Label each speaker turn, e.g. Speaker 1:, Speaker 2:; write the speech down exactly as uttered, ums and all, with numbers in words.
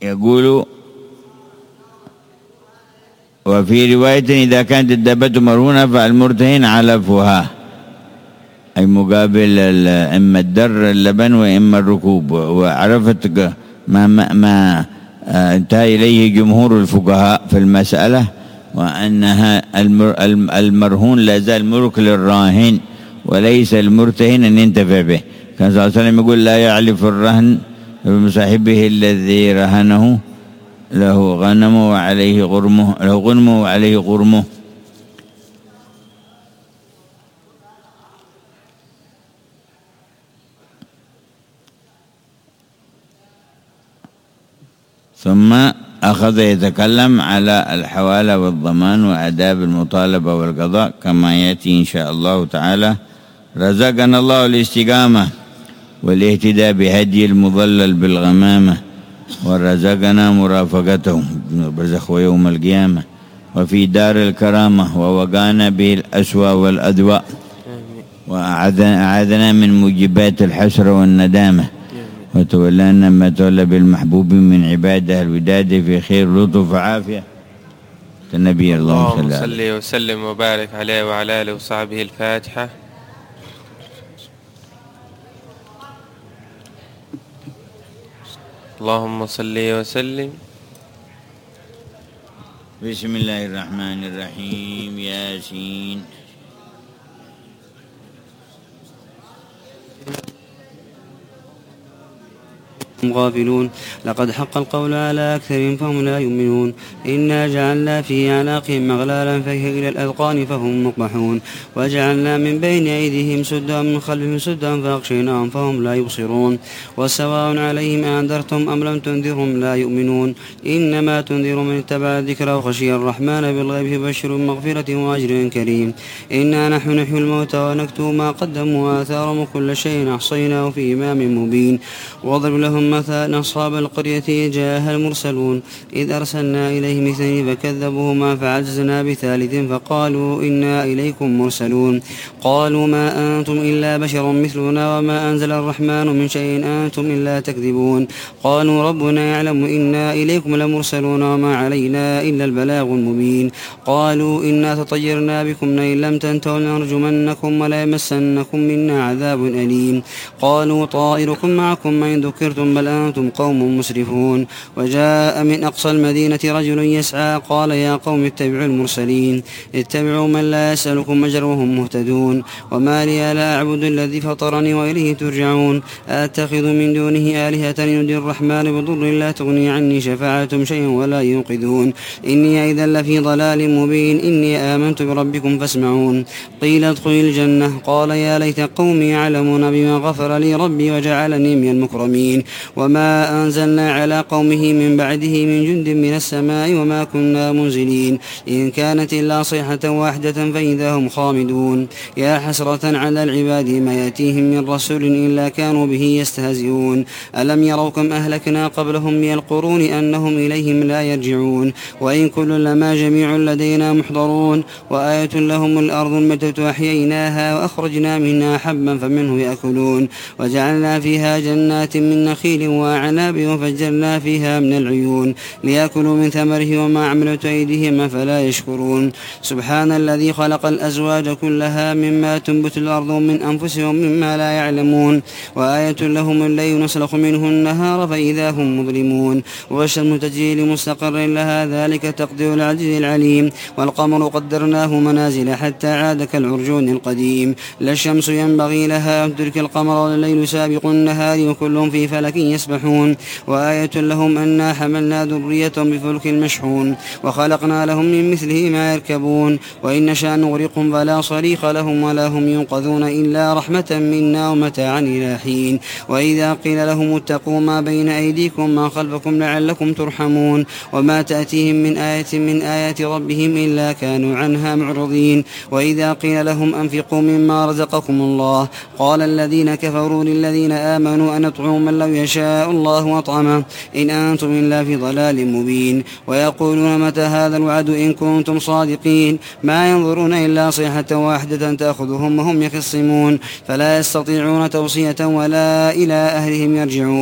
Speaker 1: يقول وفي رواية إذا كانت الدابة مرهونة فالمرتهن علفها، أي مقابل إما الدر اللبن وإما الركوب. وعرفت ما, ما, ما انتهى إليه جمهور الفقهاء في المسألة، وأنها المرهون لا زال ملك للراهن وليس المرتهن أن ينتفع به. كان صلى الله عليه وسلم يقول لا يعلف الرهن بصاحبه الذي رهنه له غنمه وعليه غرمه له غنمه وعليه غرمه. ثم أخذ يتكلم على الحوالة والضمان وآداب المطالبة والقضاء كما يأتي إن شاء الله تعالى. رزقنا الله الاستقامة والاهتداء بهدي المضلل بالغمامة، ورزقنا مرافقته برزخ ويوم القيامة وفي دار الكرامة، ووقانا به الأسوأ والأدواء، وأعاذنا من موجبات الحسرة والندامة، وتولانا ما تولى بالمحبوب من عباده الوداد في خير لطف وعافية. النبي اللهم
Speaker 2: صل وسلم وبارك عليه وعلى آله وصحبه. الفاتحة. اللهم صل وسلم.
Speaker 1: بسم الله الرحمن الرحيم. ياسين.
Speaker 3: غافلون. لقد حق القول على أكثرهم فهم لا يؤمنون. إنا جعلنا في أعناقهم أغلالا فهي إلى الأذقان فهم مقمحون، وجعلنا من بين أيديهم سدا ومن خلفهم سدا فأغشيناهم فهم لا يبصرون. وسواء عليهم أنذرتم أم لم تنذرهم لا يؤمنون. إنما تنذر من اتبع الذكر وخشي الرحمن بالغيب فبشر مغفرة وأجر كريم. إنا نحن نحيي الموتى ونكتب ما قدموا وآثارهم وكل شيء أحصيناه في إمام مبين. واضرب لهم مثلا أصحاب القرية جاءها المرسلون إذ أرسلنا إليهم اثنين فكذبوهما فعززنا بثالث فقالوا إنا إليكم مرسلون. قالوا ما أنتم إلا بشر مثلنا وما أنزل الرحمن من شيء أنتم إلا تكذبون. قالوا ربنا يعلم إنا إليكم لمرسلون وما علينا إلا البلاغ المبين. قالوا إنا تطيرنا بكم لئن لم تنتهوا لنرجمنكم ولا يمسنكم منا عذاب أليم. قالوا طائركم معكم إن ذكرتم بل أنتم قوم مسرفون. وجاء من أقصى المدينة رجل يسعى قال يا قوم اتبعوا المرسلين اتبعوا من لا يسألكم أجرا وهم مهتدون. وما لي لا أعبد الذي فطرني وإليه ترجعون. أتخذ من دونه آلهة ينادي الرحمن بضر لا تغني عني شفاعتهم شيئا ولا ينقذون. إني إذا لفي ضلال مبين. إني آمنت بربكم فاسمعون. قيل ادخل الجنة قال يا ليت قومي يعلمون بما غفر لي ربي وجعلني من المكرمين. وما أنزلنا على قومه من بعده من جند من السماء وما كنا منزلين. إن كانت إلا صيحة واحدة فإذا هم خامدون. يا حسرة على العباد ما يأتيهم من رسول إلا كانوا به يستهزئون. ألم يروا كم أهلكنا قبلهم من القرون أنهم إليهم لا يرجعون. وإن كل لما جميع لدينا محضرون. وآية لهم الأرض الميتة أحييناها وأخرجنا منها حبا فمنه يأكلون. وجعلنا فيها جنات من نخيل وأعناب وفجرنا فيها من العيون ليأكلوا من ثمره وما عملت أيديهم فلا يشكرون. سبحان الذي خلق الأزواج كلها مما تنبت الأرض من أنفسهم مما لا يعلمون. وآية لهم الليل نسلخ منه النهار فإذا هم مظلمون. والشمس تجري لمستقر لها ذلك تقدير العزيز العليم. والقمر قدرناه منازل حتى عاد كالعرجون القديم. لا الشمس ينبغي لها أن تدرك القمر والليل سابق النهار وكل في فلك يسبحون. وآية لهم أنا حملنا ذرية بفلك المشحون وخلقنا لهم من مثله ما يركبون. وإن نشأ نغرقهم فلا صريخ لهم ولا هم ينقذون إلا رحمة منا ومتاعا إلى حين. وإذا قيل لهم اتقوا ما بين أيديكم ما خلفكم لعلكم ترحمون. وما تأتيهم من آية من آيات ربهم إلا كانوا عنها معرضين. وإذا قيل لهم أنفقوا مما رزقكم الله قال الذين كفروا للذين آمنوا أن نطعم من لو يشاء الله أطعمه إن أنتم إلا في ضلال مبين. ويقولون متى هذا الوعد إن كنتم صادقين. ما ينظرون إلا صيحة واحدة تأخذهم وهم يخصمون فلا يستطيعون توصية ولا إلى أهلهم يرجعون.